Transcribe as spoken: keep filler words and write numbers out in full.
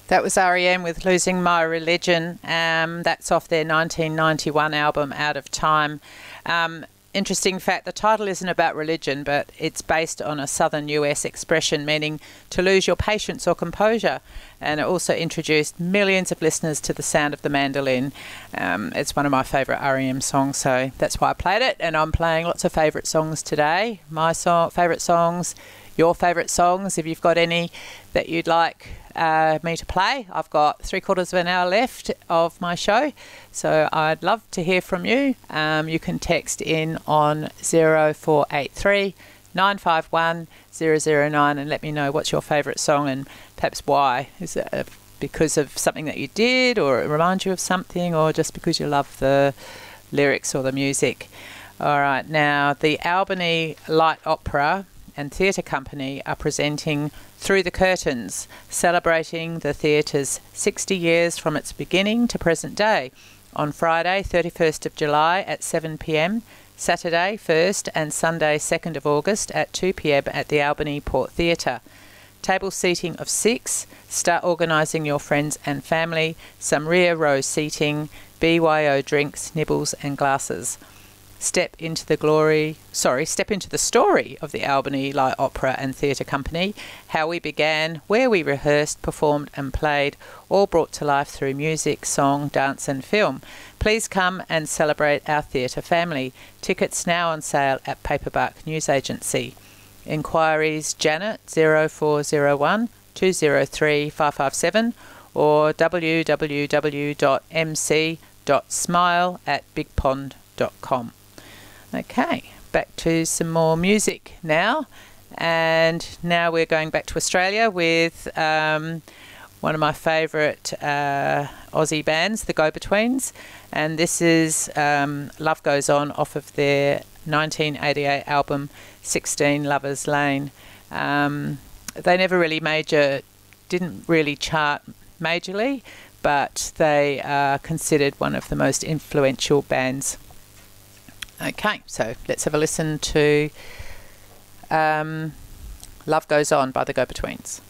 That was R E M with Losing My Religion. Um, that's off their nineteen ninety-one album, Out of Time. Um, interesting fact, the title isn't about religion, but it's based on a southern U S expression meaning to lose your patience or composure. And it also introduced millions of listeners to the sound of the mandolin. Um, it's one of my favourite R E M songs, so that's why I played it. And I'm playing lots of favourite songs today. My song, favourite songs, your favourite songs, if you've got any that you'd like uh, me to play. I've got three quarters of an hour left of my show, so I'd love to hear from you. Um, you can text in on zero four eight three, nine five one, zero zero nine and let me know what's your favourite song and perhaps why. Is it because of something that you did, or it reminds you of something, or just because you love the lyrics or the music? All right, now the Albany Light Opera and Theatre Company are presenting Through the Curtains, celebrating the theatre's sixty years from its beginning to present day, on Friday thirty-first of July at seven p m, Saturday first and Sunday second of August at two p m at the Albany Port Theatre. Table seating of six. Start organising your friends and family. Some rear row seating. B Y O drinks, nibbles and glasses. Step into the glory, sorry, step into the story of the Albany Light Opera and Theatre Company, how we began, where we rehearsed, performed and played, all brought to life through music, song, dance and film. Please come and celebrate our theatre family. Tickets now on sale at Paperback News Agency. Inquiries Janet zero four zero one, two zero three, five five seven or w w w dot m c dot smile at big pond dot com. Okay, back to some more music now, and now we're going back to Australia with um, one of my favourite uh, Aussie bands, the Go-Betweens, and this is um, Love Goes On off of their nineteen eighty-eight album sixteen Lovers Lane. Um, they never really major, didn't really chart majorly, but they are considered one of the most influential bands. Okay, so let's have a listen to um, Love Goes On by the Go-Betweens.